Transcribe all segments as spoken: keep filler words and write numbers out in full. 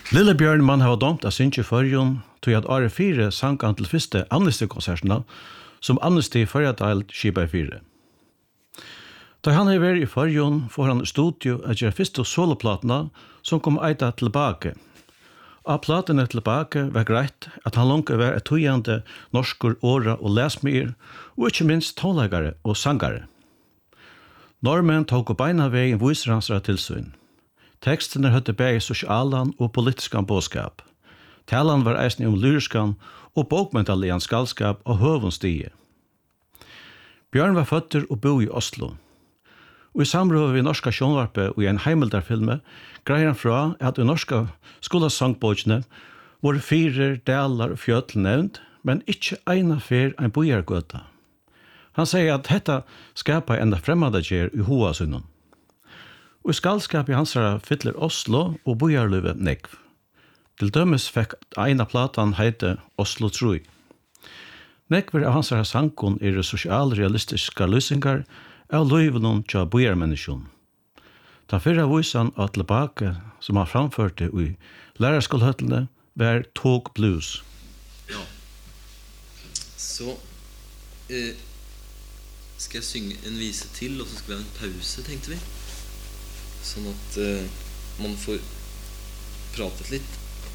Lille Bjørnmann har dømt av synge førjon til at året fire sang han til første Amnesty-konsertene som Amnesty Førjadalt skipa i fire. Da han er vært i førjon får han studio at gjøre første soloplatene som kom eita tilbake. Av platene tilbake var greit at han langt var et tøyende norsker åra og lesmyr, og ikke minst tonleggere og sangare. Normen tok beina veien viser hans tilsyn. Tekstene høtte begge sosialan og politiskan båskap. Talan var eisen om lyriskan og bokmentalian skallskap og høvonstige. Bjørn var føtter og bo i Oslo. Og i samråd ved norska sjånvarpe og i en heimeldarfilme greier han fra at i norska skolasangbåkene var fire delar og fjøtl nevnt, men ikke ena fer en bojargøta. Han sier at dette skapar enda fremmede gjer i hoa sunnen. Og i skallskap i hans fyller Oslo og bojarløve nekv. Til dømes fikk ena platan heite Oslo Trui. Nekver av hans sankon er sosialrealistiske løsningar av løyvenon tja bojarmenneskjon. Den fyrre visan av tilbake som han framførte i lærerskolhøtlene var Tog Blues. Ja, så eh, skal jeg synge en vise til, og så skal vi ha en pause, tenkte vi. Sånn at eh, man får pratet litt.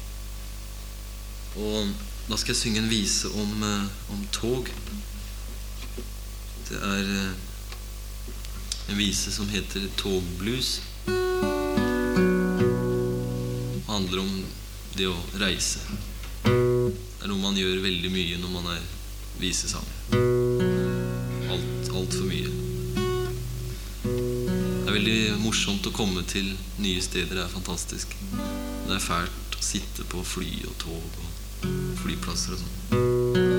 Og da skal jeg synge en vise om, eh, om tog. Det er eh, en vise som heter Togblues. Det handler om det å reise. Det er noe man gjør veldig mye når man er visesanger. Alt, alt for mye. Det er veldig morsomt å komme til nye steder, det er fantastisk. Det er fælt å sitte på fly og tog og flyplasser og sånn.